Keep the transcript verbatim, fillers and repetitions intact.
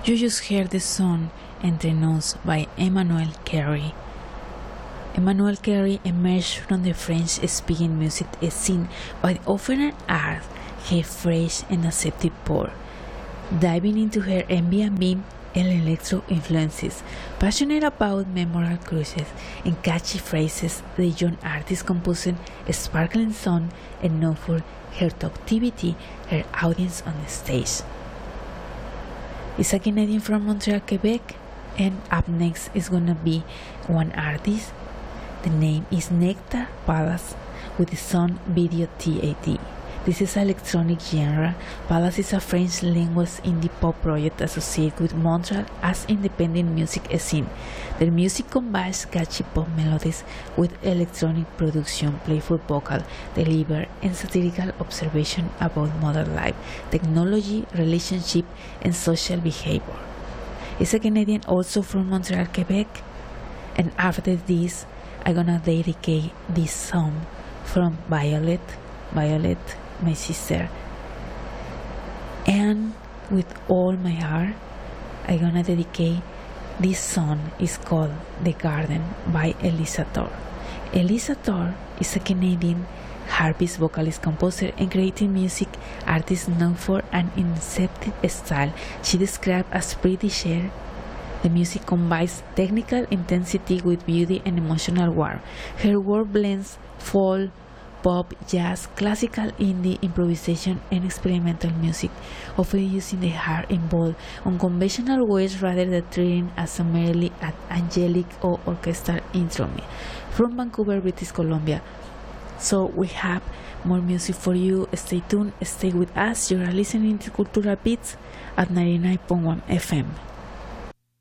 You just heard the song Entre Nos by Emmanuel Carey. Emmanuel Carey emerged from the French-speaking music scene by offering art her fresh and accepted pour, diving into her R and B and electro influences. Passionate about memorable cruises and catchy phrases, the young artist composed a sparkling song and known for her talkativity, her audience on the stage. It's a Canadian from Montreal, Quebec, and up next is gonna be one artist. The name is Nectar Palace with the song Video T A D. This is an electronic genre. Palace is a French language indie pop project associated with Montreal as independent music scene. Their music combines catchy pop melodies with electronic production, playful vocal delivery, and satirical observation about modern life, technology, relationship, and social behavior. It's a Canadian also from Montreal, Quebec, and after this, I'm gonna dedicate this song from Violet, Violet, my sister, and with all my heart, I'm gonna dedicate this song. Is called The Garden by Elisa Thor. Elisa Thor is a Canadian harpist, vocalist, composer, and creative music artist known for an inceptive style she described as pretty sheer. The music combines technical intensity with beauty and emotional warmth. Her work blends folk, pop, jazz, classical, indie, improvisation, and experimental music, often using the harp in bold, unconventional ways rather than treating as a merely an angelic or orchestral instrument. From Vancouver, British Columbia. So we have more music for you. Stay tuned, stay with us. You are listening to Cultural Beats at ninety-nine point one F M.